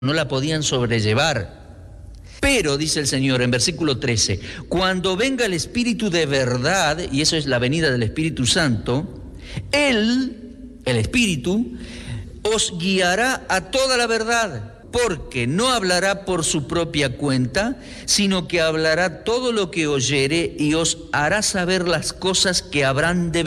no la podían sobrellevar. Pero, dice el Señor en versículo 13, cuando venga el Espíritu de verdad, y eso es la venida del Espíritu Santo, Él, el Espíritu, os guiará a toda la verdad, porque no hablará por su propia cuenta, sino que hablará todo lo que oyere y os hará saber las cosas que habrán de